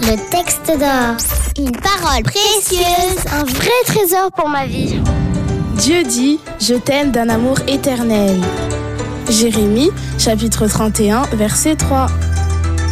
Le texte d'or. Une parole précieuse, un vrai trésor pour ma vie. Dieu dit « Je t'aime d'un amour éternel ». Jérémie, chapitre 31, verset 3.